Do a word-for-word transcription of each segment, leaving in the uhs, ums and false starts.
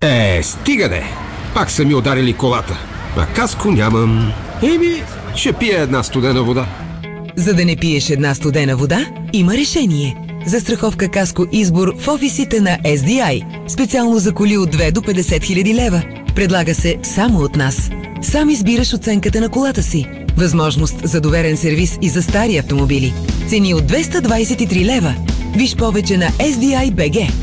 Е, стига де! Пак са ми ударили колата. А каско нямам. Еми, ще пия една студена вода. За да не пиеш една студена вода, има решение. Застраховка Каско Избор в офисите на Ес Ди Ай. Специално за коли от две до петдесет хиляди лева. Предлага се само от нас. Сам избираш оценката на колата си. Възможност за доверен сервис и за стари автомобили. Цени от двеста двадесет и три лева. Виж повече на Ес Ди Ай точка Би Джи.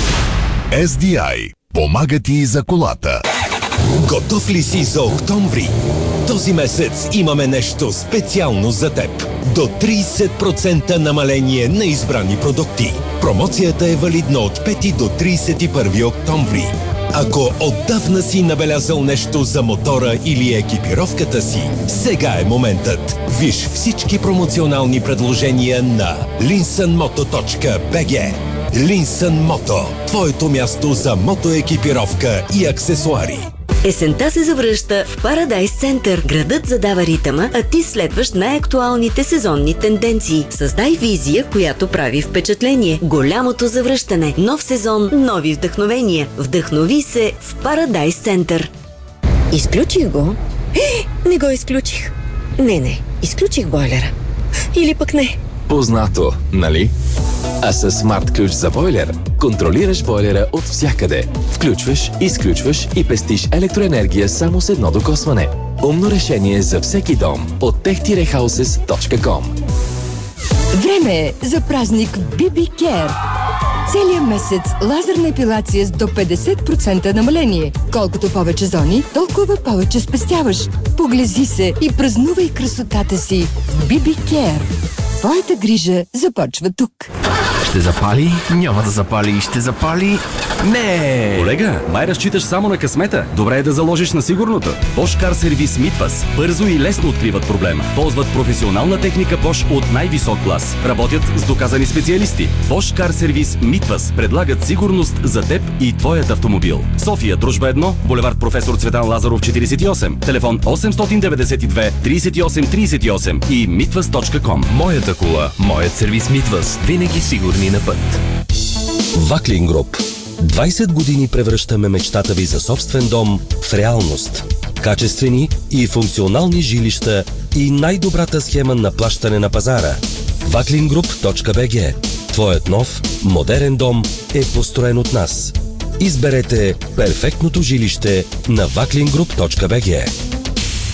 Ес Ди Ай помага ти за колата. Готов ли си за октомври? Този месец имаме нещо специално за теб. До тридесет процента намаление на избрани продукти. Промоцията е валидна от пети до тридесет и първи октомври. Ако отдавна си набелязал нещо за мотора или екипировката си, сега е моментът. Виж всички промоционални предложения на линсън мото точка Би Джи. Линсън Мото – твоето място за мотоекипировка и аксесуари. Есента се завръща в Парадайс Център. Градът задава ритъма, а ти следваш най-актуалните сезонни тенденции. Създай визия, която прави впечатление. Голямото завръщане. Нов сезон, нови вдъхновения. Вдъхнови се в Парадайс Център. Изключих го. Е, не го изключих. Не, не. Изключих бойлера. Или пък не. Познато, нали? А с смарт ключ за бойлер контролираш бойлера от всякъде. Включваш, изключваш и пестиш електроенергия само с едно докосване. Умно решение за всеки дом от тех хаусес точка ком. Време е за празник Би Би Care. Целият месец лазерна епилация с до петдесет процента намаление. Колкото повече зони, толкова повече спестяваш. Поглези се и празнувай красотата си в Би Би Care. Твоята грижа започва тук. Ще запали? Няма да запали. Ще запали? Не! Колега, май разчиташ само на късмета. Добре е да заложиш на сигурното. Bosch Car Service Mitwas бързо и лесно откриват проблема. Ползват професионална техника Bosch от най-висок клас. Работят с доказани специалисти. Bosch Car Service Mitwas предлагат сигурност за теб и твоят автомобил. София, Дружба едно, булевард Професор Цветан Лазаров четиридесет и осем, телефон осем деветдесет и две тридесет и осем тридесет и осем и mitwas точка ком. Моята кола, моят сервис Mitwas. Винаги сигурни на път. Ваклин Груп. двадесет години превръщаме мечтата ви за собствен дом в реалност. Качествени и функционални жилища и най-добрата схема на плащане на пазара. ваклин груп точка Би Джи. Твоят нов, модерен дом е построен от нас. Изберете перфектното жилище на ваклин груп точка Би Джи.